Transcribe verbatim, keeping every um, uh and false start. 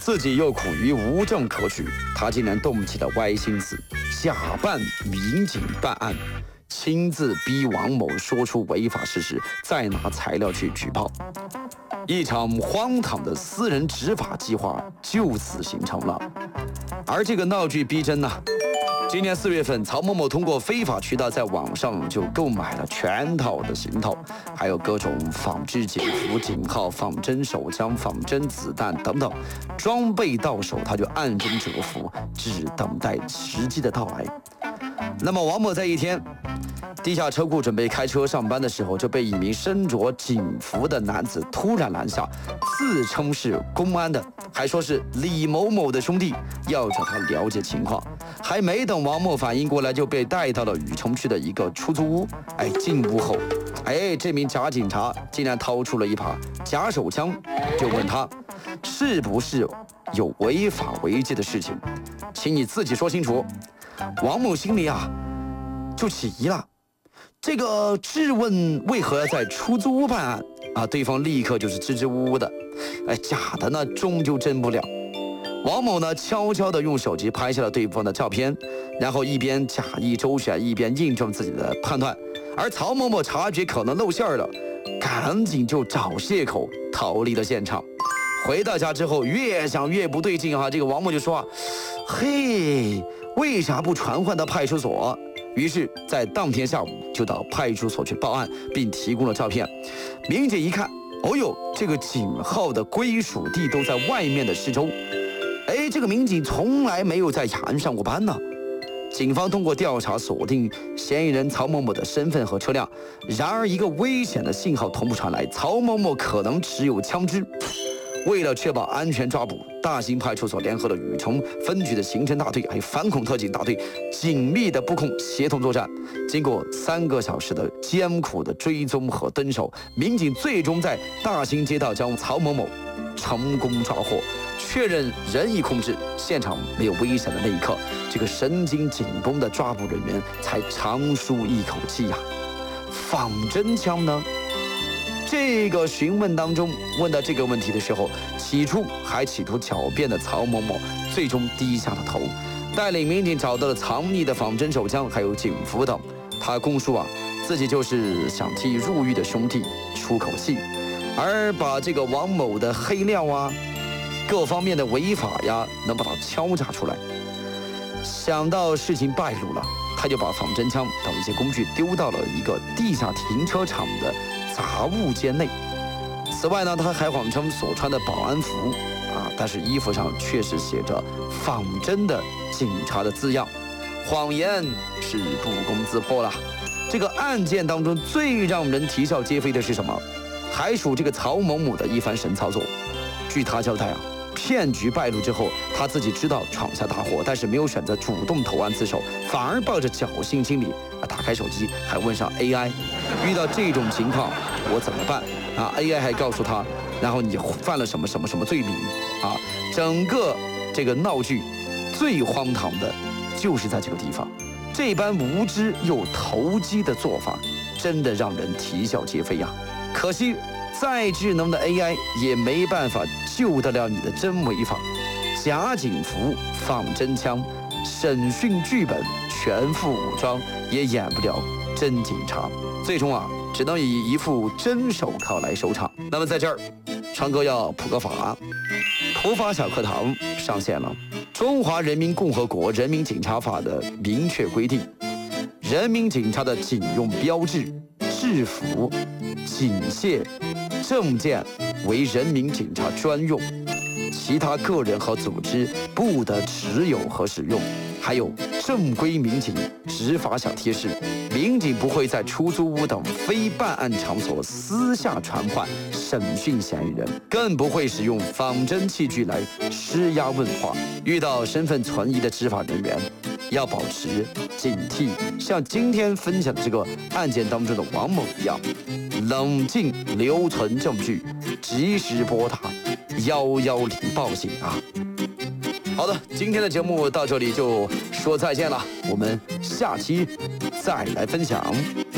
自己又苦于无证可取，他竟然动起了歪心思，假扮民警办案，亲自逼王某说出违法事实，再拿材料去举报。一场荒唐的私人执法计划就此形成了。而这个闹剧逼真呢、啊，今年四月份，曹某某通过非法渠道在网上就购买了全套的行头，还有各种仿制警服、警号、仿真手枪、仿真子弹等等，装备到手他就暗中蛰伏，只等待时机的到来。那么王某在一天地下车库准备开车上班的时候，就被一名身着警服的男子突然拦下，自称是公安的，还说是李某某的兄弟，要找他了解情况。还没等王某反应过来，就被带到了禹城区的一个出租屋。哎，进屋后，哎，这名假警察竟然掏出了一把假手枪，就问他是不是有违法违纪的事情，请你自己说清楚。王某心里啊就起疑了，这个质问为何要在出租屋办案啊？对方立刻就是支支吾吾的，哎，假的呢终究真不了。王某呢悄悄地用手机拍下了对方的照片，然后一边假意周旋，一边印证自己的判断。而曹某某察觉可能露馅了，赶紧就找借口逃离了现场。回到家之后，越想越不对劲啊！这个王某就说啊，嘿，为啥不传唤到派出所？于是，在当天下午就到派出所去报案，并提供了照片。民警一看，哦呦，这个警号的归属地都在外面的市州。哎，这个民警从来没有在雅安上过班呢。警方通过调查锁定嫌疑人曹某某的身份和车辆，然而一个危险的信号同步传来，曹某某可能持有枪支。为了确保安全抓捕，大兴派出所联合了禹城分局的刑侦大队，还有反恐特警大队，紧密的布控，协同作战。经过三个小时的艰苦的追踪和蹲守，民警最终在大兴街道将曹某某成功抓获，确认人已控制，现场没有危险的那一刻，这个神经紧绷的抓捕人员才长舒一口气呀、啊。仿真枪呢？这个询问当中问到这个问题的时候，起初还企图狡辩的曹某某，最终低下了头，带领民警找到了藏匿的仿真手枪，还有警服等。他供述啊，自己就是想替入狱的兄弟出口气，而把这个王某的黑料啊，各方面的违法呀，能把它敲诈出来。想到事情败露了，他就把仿真枪等一些工具丢到了一个地下停车场的杂物间内。此外呢，他还谎称所穿的保安服啊，但是衣服上确实写着仿真的警察的字样，谎言是不攻自破了。这个案件当中最让人啼笑皆非的是什么？还属这个曹某某的一番神操作。据他交代啊，骗局败露之后，他自己知道闯下大祸，但是没有选择主动投案自首，反而抱着侥幸心理啊，打开手机还问上 A I， 遇到这种情况我怎么办啊 ？A I 还告诉他，然后你犯了什么什么什么罪名啊？整个这个闹剧最荒唐的就是在这个地方，这般无知又投机的做法，真的让人啼笑皆非呀、啊！可惜再智能的 A I 也没办法救得了你的真违法。假警服、仿真枪、审讯剧本、全副武装，也演不了真警察。最终啊，只能以一副真手铐来收场。那么在这儿，川哥要普个法，普法小课堂上线了。中华人民共和国人民警察法的明确规定，人民警察的警用标志、制服、警械、证件为人民警察专用，其他个人和组织不得持有和使用。还有正规民警执法小贴士：民警不会在出租屋等非办案场所私下传唤审讯嫌疑人，更不会使用仿真器具来施压问话。遇到身份存疑的执法人员，要保持警惕，像今天分享的这个案件当中的王某一样，冷静留存证据，及时拨打幺幺零报警啊！好的，今天的节目到这里就说再见了，我们下期再来分享。